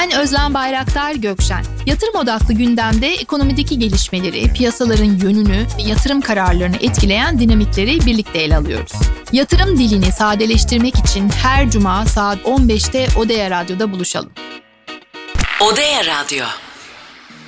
Ben Özlem Bayraktar Gökşen. Yatırım odaklı gündemde ekonomideki gelişmeleri, piyasaların yönünü ve yatırım kararlarını etkileyen dinamikleri birlikte ele alıyoruz. Yatırım dilini sadeleştirmek için her cuma saat 15'te Odeya Radyo'da buluşalım. Odeya Radyo.